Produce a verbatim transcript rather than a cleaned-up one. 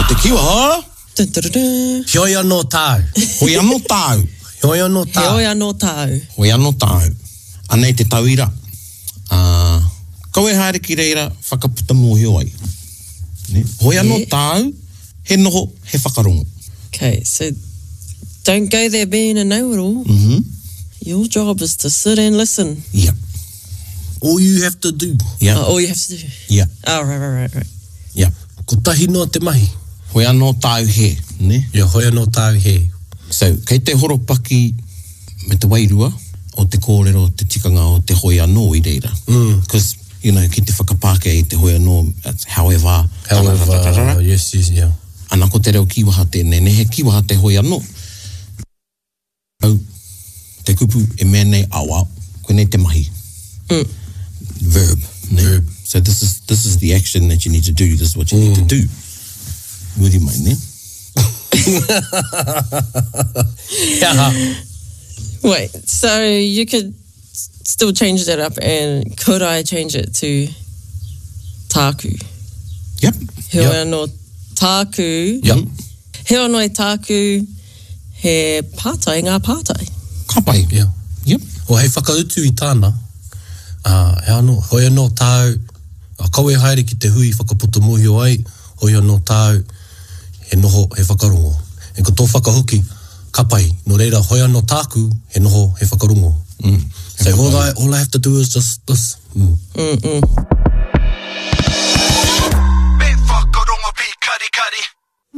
te kiwa, ha? Dun, dun, dun, dun. Hioi anō tāu. Hoi anō tāu. Hioi anō He tāu. oi anō tāu. Hoi anō tāu. Anei te tauira. Uh, kau e haere ki reira whakaputa mōhio ai. Ne? Hoi anō Yeah. tāu, he noho, he whakarongo. Okay, so don't go there being a know-it-all. Mm-hmm. Your job is to sit and listen. Yeah. All you have to do. Yeah. Oh, all you have to do. Yeah. Oh, right, right, right, right. Yeah. Ko tahi noa te mahi. Hoi anō tāu he, ne? Ia hoi anō tāu he. So, kei te horopaki me te wairua o te kōrero, te tikanga o te hoi anō i reira. Because, mm. you know, ki te whakapāke i te hoi anō, however, However, yes, yes, yeah. ana ko te reo kiwaha tēnei, ne he kiwaha te hoi anō. Au, te kupu e mea nei awa, koe nei te mahi. Mm. Verb. Ne? Verb. So this is this is the action that you need to do. This is what you mm. need to do. With your mind, ne? Yeah. Wait, so you could still change that up, and could I change it to tāku? Yep. He Yep. oi anō tāku. Yep. He anō tāku he pātai, ngā pātai. Ka pai. Yeah. Yep. O hei whakautu i tāna, uh, he anō, hoi anō tāu, a kau e haere ki te hui whakaputa mōhio ai, hoi anō tāu, he noho, he whakarongo. E ko tō whakahoki, ka pai, no reira, hoi anō tāku, he noho, he whakarongo. Mm. So all I, all I have to do is just this. Mm. Mm-mm.